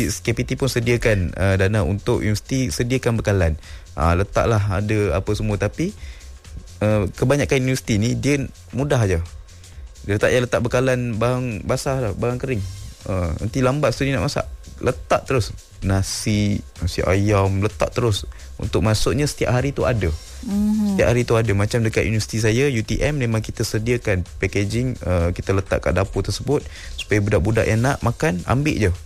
KPT pun sediakan dana untuk universiti, sediakan bekalan. Letaklah ada apa semua, tapi kebanyakan universiti ni dia mudah aja. Dia letak bekalan barang basah lah, barang kering. Nanti lambat studi nak masak, letak terus nasi ayam, letak terus. Untuk masuknya setiap hari tu ada. Setiap hari tu ada. Macam dekat universiti saya UTM, memang kita sediakan packaging, kita letak kat dapur tersebut supaya budak-budak yang nak makan ambil je.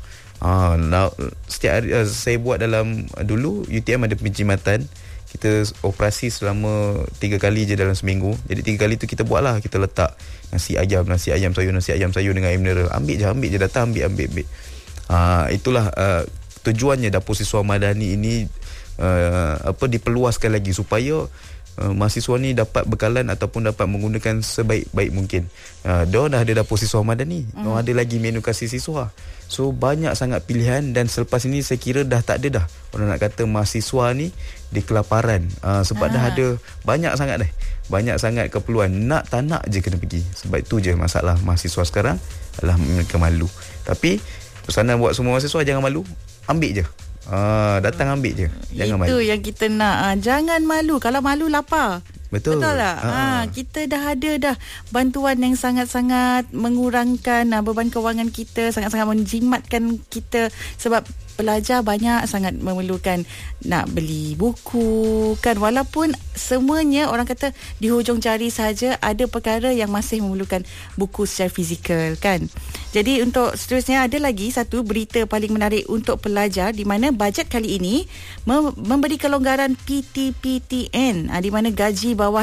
Setiap hari saya buat dulu UTM ada penjimatan, kita operasi selama 3 kali je dalam seminggu. Jadi 3 kali tu kita buat lah, kita letak nasi ayam sayur dengan air mineral. Ambil je datang ambil. Itulah tujuannya Dapur Siswa Madani ini diperluaskan lagi supaya mahasiswa ni dapat bekalan ataupun dapat menggunakan sebaik-baik mungkin. Diorang dah ada Dapur Siswa Madani, ada lagi menu kasih siswa. So banyak sangat pilihan, dan selepas ini saya kira dah tak ada dah orang nak kata mahasiswa ni di kelaparan, sebab dah ada banyak sangat keperluan. Nak tak nak je kena pergi. Sebab itu je masalah mahasiswa sekarang adalah mereka malu. Tapi pesanan buat semua mahasiswa, jangan malu, ambil je. Datang ambil je, jangan malu. Itu yang kita nak, jangan malu. Kalau malu lapar. Betul tak? Kita dah ada bantuan yang sangat-sangat mengurangkan beban kewangan kita, sangat-sangat menjimatkan kita, sebab pelajar banyak sangat memerlukan nak beli buku kan, walaupun semuanya orang kata di hujung jari saja ada perkara yang masih memerlukan buku secara fizikal kan. Jadi untuk seterusnya ada lagi satu berita paling menarik untuk pelajar, di mana bajet kali ini memberi kelonggaran PTPTN, di mana gaji bawah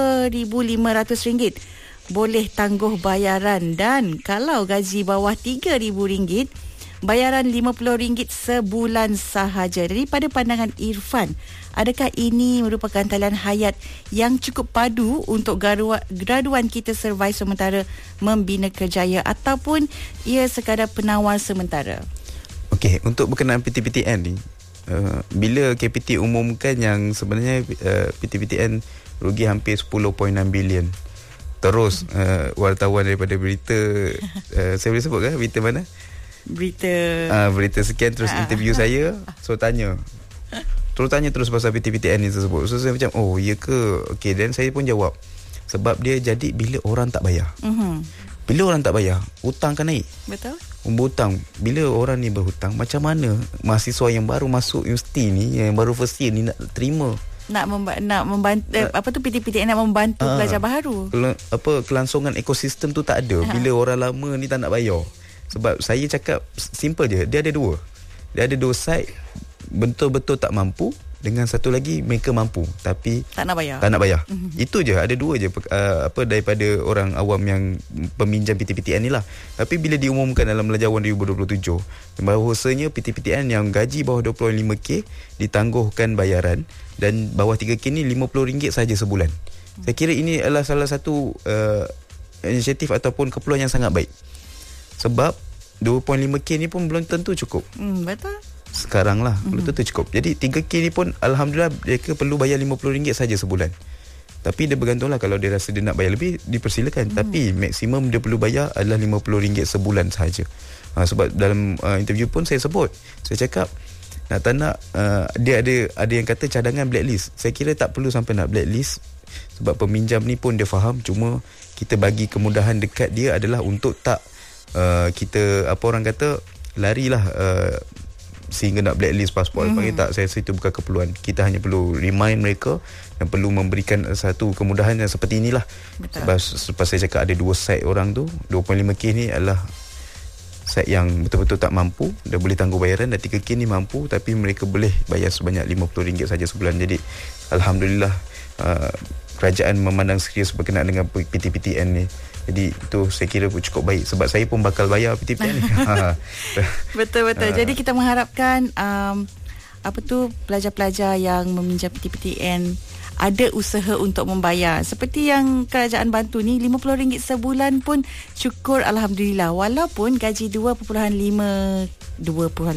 RM2,500 boleh tangguh bayaran, dan kalau gaji bawah RM3,000 bayaran RM50 sebulan sahaja. Daripada pandangan Irfan, adakah ini merupakan talian hayat yang cukup padu untuk graduan kita survive sementara membina kerjaya, ataupun ia sekadar penawar sementara? Okey, untuk berkenaan PTPTN ni, bila KPT umumkan yang sebenarnya PTPTN rugi hampir 10.6 bilion. Terus wartawan daripada berita saya boleh sebut ke berita mana? Berita sekian terus interview saya. So tanya terus pasal PTPTN ni tersebut. So saya macam, oh ya ke? Okay, dan saya pun jawab, sebab dia jadi bila orang tak bayar. Bila orang tak bayar, hutang kan naik. Betul. Hutang. Bila orang ni berhutang, macam mana mahasiswa yang baru masuk universiti ni, yang baru first year ni nak terima, nak membantu PTPTN nak membantu pelajar baru. Kelangsungan ekosistem tu tak ada bila orang lama ni tak nak bayar. Sebab saya cakap simple je, dia ada dua side, betul-betul tak mampu, dengan satu lagi mereka mampu tapi tak nak bayar. Itu je, ada dua je daripada orang awam yang peminjam PTPTN ni lah. Tapi bila diumumkan dalam Pelajaran 2027 bahawasanya PTPTN yang gaji bawah 25k ditangguhkan bayaran, dan bawah 3k ni RM50 saja sebulan. Saya kira ini adalah salah satu inisiatif ataupun keperluan yang sangat baik. Sebab 2.5k ni pun belum tentu cukup. Betul. Sekarang lah belum tentu cukup. Jadi 3k ni pun alhamdulillah mereka perlu bayar RM50 saja sebulan. Tapi dia bergantunglah, kalau dia rasa dia nak bayar lebih dipersilakan. Tapi maksimum dia perlu bayar adalah RM50 sebulan sahaja. Sebab dalam interview pun saya sebut, saya cakap nak tak nak dia ada yang kata cadangan blacklist. Saya kira tak perlu sampai nak blacklist, sebab peminjam ni pun dia faham. Cuma kita bagi kemudahan dekat dia adalah untuk tak kita orang kata larilah sehingga nak blacklist pasport. Tak, saya rasa itu bukan keperluan. Kita hanya perlu remind mereka dan perlu memberikan satu kemudahan yang seperti inilah. Sebab saya cakap ada dua side orang tu. 2.5k ni adalah side yang betul-betul tak mampu, dah boleh tangguh bayaran, dan 3k ni mampu tapi mereka boleh bayar sebanyak RM50 saja sebulan. Jadi alhamdulillah kerajaan memandang serius berkenaan dengan PTPTN ni. Jadi itu saya kira cukup baik, sebab saya pun bakal bayar PTPTN ni. Betul. Jadi kita mengharapkan pelajar-pelajar yang meminjam PTPTN ada usaha untuk membayar. Seperti yang kerajaan bantu ni, RM50 sebulan pun syukur alhamdulillah. Walaupun gaji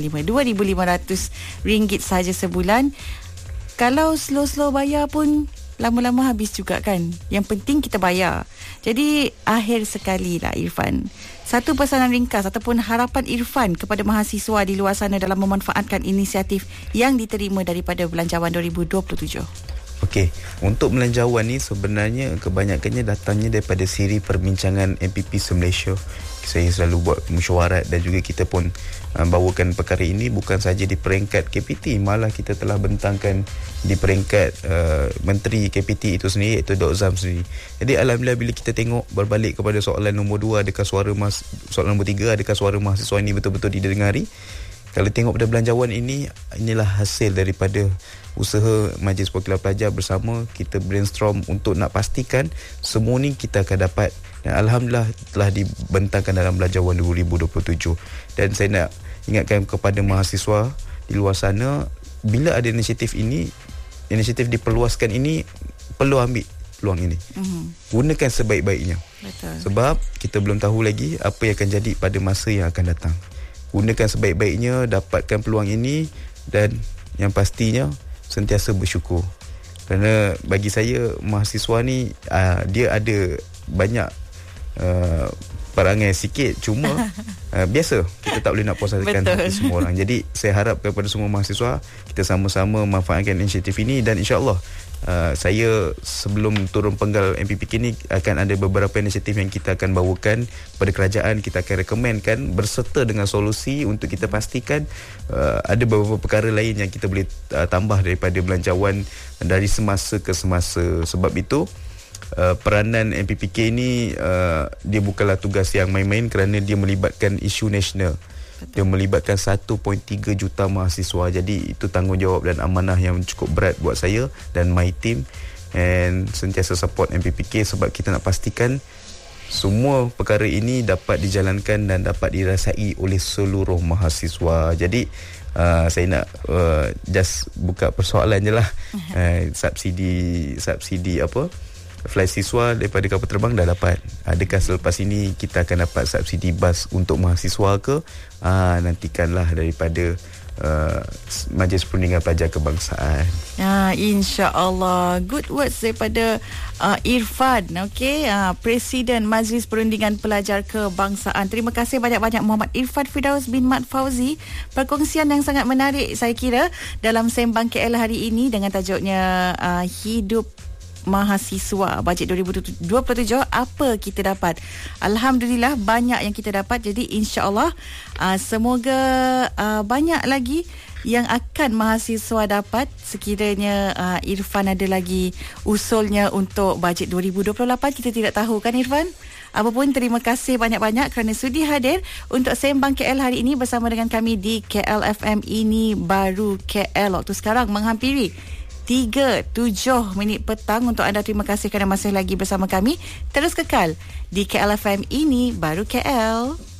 RM2,500 saja sebulan, kalau slow-slow bayar pun lama-lama habis juga kan. Yang penting kita bayar. Jadi akhir sekali lah Irfan, satu pesanan ringkas ataupun harapan Irfan kepada mahasiswa di luar sana dalam memanfaatkan inisiatif yang diterima daripada Belanjawan 2027. Okey, untuk belanjawan ni sebenarnya kebanyakannya datangnya daripada siri perbincangan MPP se-Malaysia. Saya selalu buat mesyuarat dan juga kita pun bawakan perkara ini bukan saja di peringkat KPT, malah kita telah bentangkan di peringkat Menteri KPT itu sendiri, iaitu Dr. Zam sendiri. Jadi alhamdulillah bila kita tengok berbalik kepada soalan nombor 2, adakah soalan nombor 3, adakah suara mahasiswa ini betul-betul didengari? Kalau tengok pada belanjawan ini, inilah hasil daripada usaha Majlis Perwakilan Pelajar bersama. Kita brainstorm untuk nak pastikan semua ni kita akan dapat, dan alhamdulillah telah dibentangkan dalam belanjawan 2027. Dan saya nak ingatkan kepada mahasiswa di luar sana, bila ada inisiatif ini, inisiatif diperluaskan ini, perlu ambil peluang ini. Gunakan sebaik-baiknya. Betul. Sebab kita belum tahu lagi apa yang akan jadi pada masa yang akan datang. Gunakan sebaik-baiknya, dapatkan peluang ini, dan yang pastinya sentiasa bersyukur. Kerana bagi saya mahasiswa ni dia ada banyak perangai sikit, cuma biasa, kita tak boleh nak puaskan hati semua orang. Jadi saya harap kepada semua mahasiswa, kita sama-sama manfaatkan inisiatif ini, dan insya-Allah saya sebelum turun penggal MPPK ni akan ada beberapa inisiatif yang kita akan bawakan kepada kerajaan. Kita akan rekomenkan berserta dengan solusi untuk kita pastikan ada beberapa perkara lain yang kita boleh tambah daripada belanjawan dari semasa ke semasa. Sebab itu peranan MPPK ni dia bukanlah tugas yang main-main, kerana dia melibatkan isu nasional. Dia melibatkan 1.3 juta mahasiswa. Jadi itu tanggungjawab dan amanah yang cukup berat buat saya dan my team, and sentiasa support MPPK sebab kita nak pastikan semua perkara ini dapat dijalankan dan dapat dirasai oleh seluruh mahasiswa. Jadi saya nak just buka persoalan je lah. Subsidi apa, flight siswa daripada kapal terbang dah dapat. Adakah selepas ini kita akan dapat subsidi bas untuk mahasiswa ke? Nantikanlah daripada Majlis Perundingan Pelajar Kebangsaan. InsyaAllah. Good words daripada Irfan, Presiden Majlis Perundingan Pelajar Kebangsaan. Terima kasih banyak-banyak Muhammad Irfan Firdaus bin Mat Fauzi. Perkongsian yang sangat menarik saya kira dalam Sembang KL hari ini dengan tajuknya Hidup Mahasiswa Bajet 2027, apa kita dapat. Alhamdulillah banyak yang kita dapat. Jadi insya-Allah semoga banyak lagi yang akan mahasiswa dapat sekiranya Irfan ada lagi usulnya untuk bajet 2028. Kita tidak tahu kan Irfan? Apapun, terima kasih banyak-banyak kerana sudi hadir untuk Sembang KL hari ini bersama dengan kami di KL FM Ini Baru KL. Waktu sekarang menghampiri 3:07 petang untuk anda. Terima kasih kerana masih lagi bersama kami. Terus kekal di KL FM Ini Baru KL.